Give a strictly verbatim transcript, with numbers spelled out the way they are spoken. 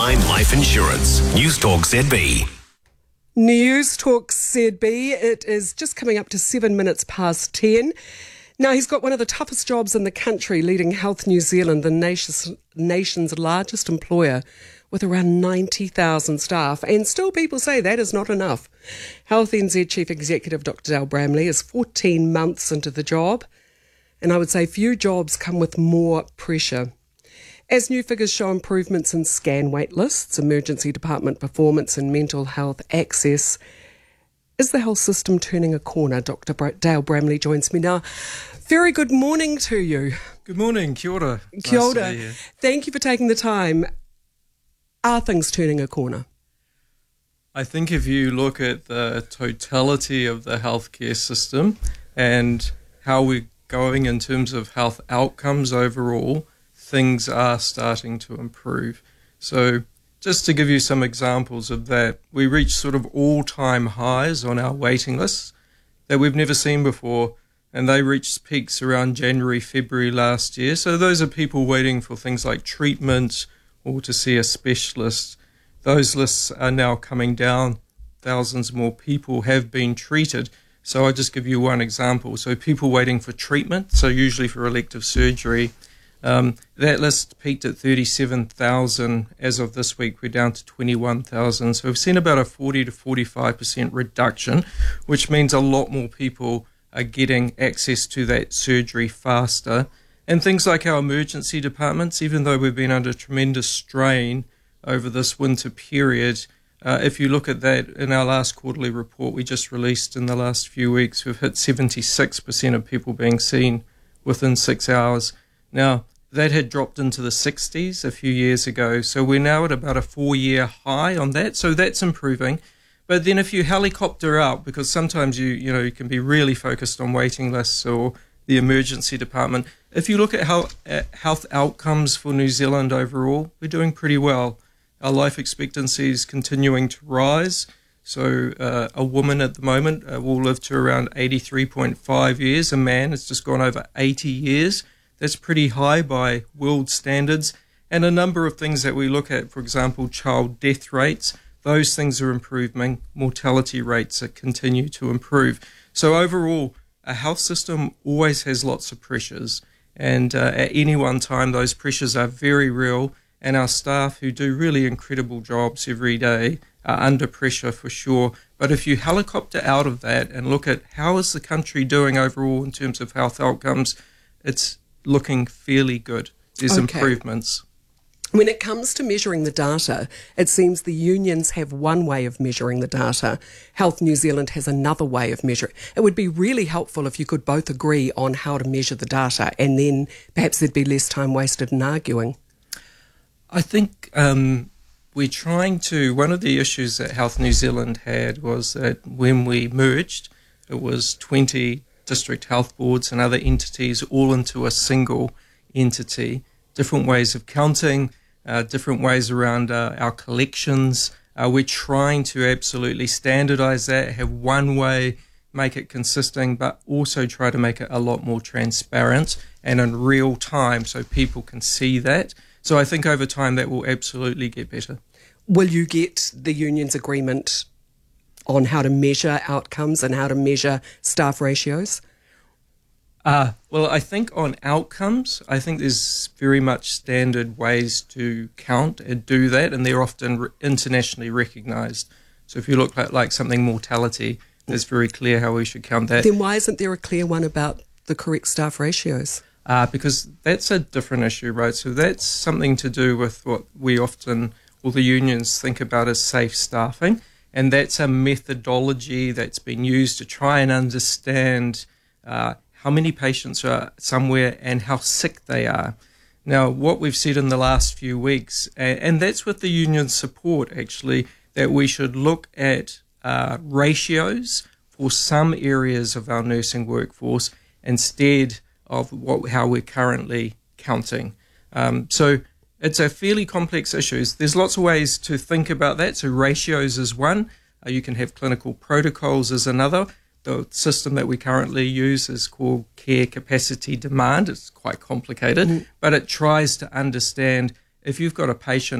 Frontline Life Insurance. News Talk Z B. News Talk Z B. It is just coming up to seven minutes past ten. Now, he's got one of the toughest jobs in the country, leading Health New Zealand, the nation's, nation's largest employer, with around ninety thousand staff. And still people say that is not enough. Health N Z Chief Executive Doctor Dale Bramley is fourteen months into the job. And I would say few jobs come with more pressure. As new figures show improvements in scan wait lists, emergency department performance and mental health access, is the health system turning a corner? Doctor Dale Bramley joins me now. Very good morning to you. Good morning, kia ora. Kia ora. Nice to be here. Thank you for taking the time. Are things turning a corner? I think if you look at the totality of the healthcare system and how we're going in terms of health outcomes overall, things are starting to improve. So just to give you some examples of that, we reached sort of all-time highs on our waiting lists that we've never seen before, and they reached peaks around January, February last year. So those are people waiting for things like treatment or to see a specialist. Those lists are now coming down. Thousands more people have been treated. So I'll just give you one example. So people waiting for treatment, so usually for elective surgery, Um, that list peaked at thirty-seven thousand. As of this week, we're down to twenty-one thousand. So we've seen about a forty to forty-five percent reduction, which means a lot more people are getting access to that surgery faster. And things like our emergency departments, even though we've been under tremendous strain over this winter period, uh, if you look at that in our last quarterly report we just released in the last few weeks, we've hit seventy-six percent of people being seen within six hours. Now, that had dropped into the sixties a few years ago, so we're now at about a four-year high on that, so that's improving. But then if you helicopter out, because sometimes you you know you can be really focused on waiting lists or the emergency department, if you look at how at health outcomes for New Zealand overall, we're doing pretty well. Our life expectancy is continuing to rise, so uh, a woman at the moment uh, will live to around eighty-three point five years. A man has just gone over eighty years. That's pretty high by world standards. And a number of things that we look at, for example, child death rates, those things are improving. Mortality rates are continue to improve. So overall, a health system always has lots of pressures. And uh, at any one time, those pressures are very real. And our staff, who do really incredible jobs every day, are under pressure for sure. But if you helicopter out of that and look at how is the country doing overall in terms of health outcomes, it's looking fairly good. There's Okay. improvements. When it comes to measuring the data, it seems the unions have one way of measuring the data. Health New Zealand has another way of measuring. It would be really helpful if you could both agree on how to measure the data, and then perhaps there'd be less time wasted in arguing. I think um, we're trying to, one of the issues that Health New Zealand had was that when we merged, it was twenty district health boards and other entities all into a single entity, different ways of counting, uh, different ways around uh, our collections. Uh, we're trying to absolutely standardise that, have one way, make it consistent, but also try to make it a lot more transparent and in real time so people can see that. So I think over time that will absolutely get better. Will you get the union's agreement on how to measure outcomes and how to measure staff ratios? Uh, well, I think on outcomes, I think there's very much standard ways to count and do that, and they're often re- internationally recognised. So if you look at like something mortality, it's very clear how we should count that. Then why isn't there a clear one about the correct staff ratios? Uh, because that's a different issue, right? So that's something to do with what we often, or the unions think about as safe staffing. And that's a methodology that's been used to try and understand uh, how many patients are somewhere and how sick they are. Now, what we've said in the last few weeks, and, and that's with the union's support actually, that we should look at uh, ratios for some areas of our nursing workforce instead of what, how we're currently counting. Um, so it's a fairly complex issue. There's lots of ways to think about that. So ratios is one. Uh, you can have clinical protocols as another. The system that we currently use is called Care Capacity Demand. It's quite complicated, mm. but it tries to understand if you've got a patient